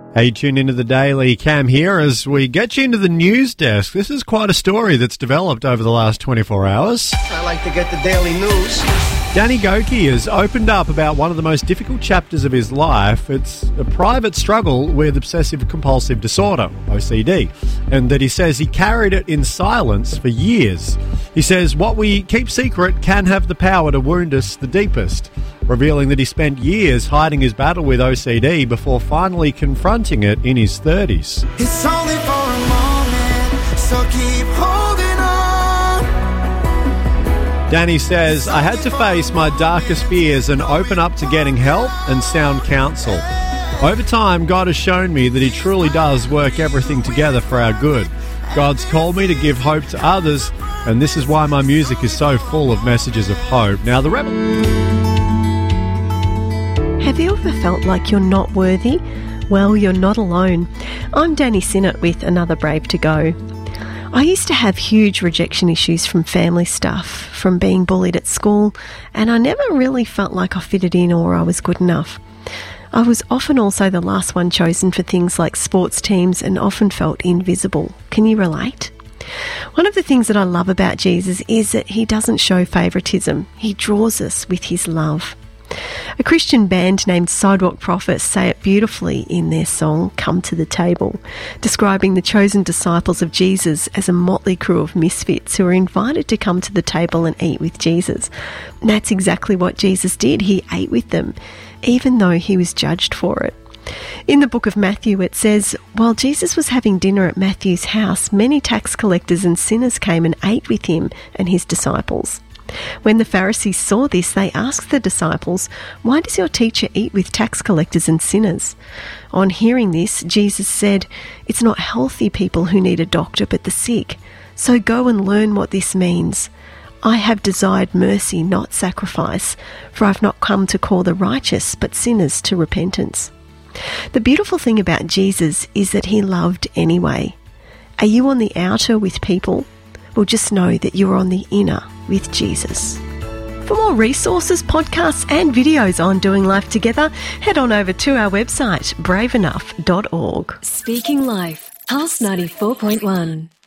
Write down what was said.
Hey, you tuned into the Daily. Cam here as we get you into the news desk. This is quite a story that's developed over the last 24 hours. I like to get the daily news. Danny Gokey has opened up about one of the most difficult chapters of his life. It's a private struggle with obsessive-compulsive disorder, OCD, and that he says he carried it in silence for years. He says what we keep secret can have the power to wound us the deepest, revealing that he spent years hiding his battle with OCD before finally confronting it in his 30s. It's only for a moment, so keep holding on. Danny says, I had to face my darkest fears and open up to getting help and sound counsel. Over time, God has shown me that he truly does work everything together for our good. God's called me to give hope to others, and this is why my music is so full of messages of hope. Now, the rebel... Have you ever felt like you're not worthy? Well, you're not alone. I'm Danny Sinnott with Another Brave to Go. I used to have huge rejection issues from family stuff, from being bullied at school, and I never really felt like I fitted in or I was good enough. I was often also the last one chosen for things like sports teams and often felt invisible. Can you relate? One of the things that I love about Jesus is that he doesn't show favouritism. He draws us with his love. A Christian band named Sidewalk Prophets say it beautifully in their song, Come to the Table, describing the chosen disciples of Jesus as a motley crew of misfits who are invited to come to the table and eat with Jesus. And that's exactly what Jesus did. He ate with them, even though he was judged for it. In the book of Matthew, it says, while Jesus was having dinner at Matthew's house, many tax collectors and sinners came and ate with him and his disciples. When the Pharisees saw this, they asked the disciples, why does your teacher eat with tax collectors and sinners? On hearing this, Jesus said, it's not healthy people who need a doctor, but the sick. So go and learn what this means. I have desired mercy, not sacrifice, for I've not come to call the righteous, but sinners to repentance. The beautiful thing about Jesus is that he loved anyway. Are you on the outer with people? Well, just know that you're on the inner with Jesus. For more resources, podcasts and videos on doing life together, head on over to our website, braveenough.org. Speaking Life, Pulse 94.1.